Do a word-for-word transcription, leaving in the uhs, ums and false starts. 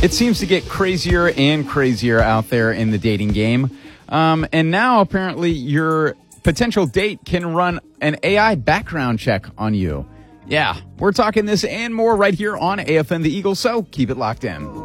It seems to get crazier and crazier out there in the dating game. Um, and now, apparently, your potential date can run an A I background check on you. Yeah, we're talking this and more right here on A F M The Eagle, so keep it locked in.